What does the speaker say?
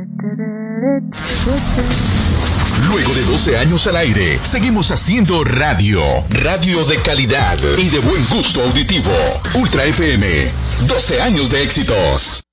Luego de 12 años al aire, seguimos haciendo radio. Radio de calidad y de buen gusto auditivo. Ultra FM, 12 años de éxitos.